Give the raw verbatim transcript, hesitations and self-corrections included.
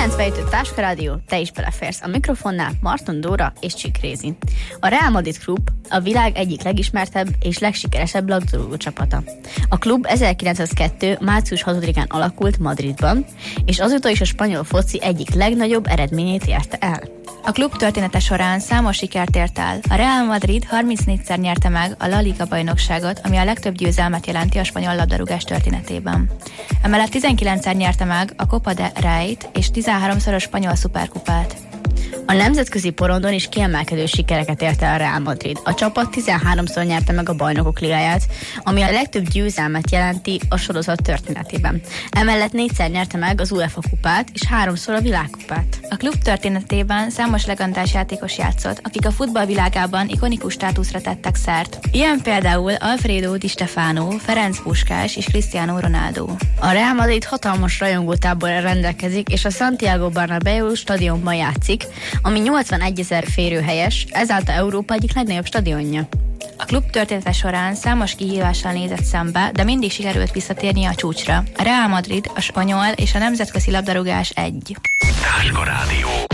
kilencvenöt Táska Rádió, te is beleférsz. A mikrofonnál Marton Dóra és Csik Rézi. A Real Madrid klub a világ egyik legismertebb és legsikeresebb labdarúgó csapata. A klub ezerkilencszázkettő. március hatodikán alakult Madridban, és azóta is a spanyol foci egyik legnagyobb eredményét érte el. A klub története során számos sikert ért el. A Real Madrid harmincnégyszer nyerte meg a La Liga bajnokságot, ami a legtöbb győzelmet jelenti a spanyol labdarúgás történetében. Emellett tizenkilencszer nyerte meg a Copa del Rey-t és tizenháromszor a spanyol szuperkupát. A nemzetközi porondon is kiemelkedő sikereket ért el a Real Madrid. A csapat tizenháromszor nyerte meg a Bajnokok Ligáját, ami a legtöbb győzelmet jelenti a sorozat történetében. Emellett négyszer nyerte meg az UEFA kupát és háromszor a világkupát. A klub történetében számos legendás játékos játszott, akik a futball világában ikonikus státuszra tettek szert. Ilyen például Alfredo Di Stefano, Ferenc Puskás és Cristiano Ronaldo. A Real Madrid hatalmas rajongótáborral rendelkezik, és a Santiago Bernabéu stadionban játszik, ami nyolcvanegyezer férőhelyes, ezáltal Európa egyik legnagyobb stadionja. A klub története során számos kihívással nézett szembe, de mindig sikerült visszatérni a csúcsra. A Real Madrid, a spanyol és a nemzetközi labdarúgás egy. Táska Rádió.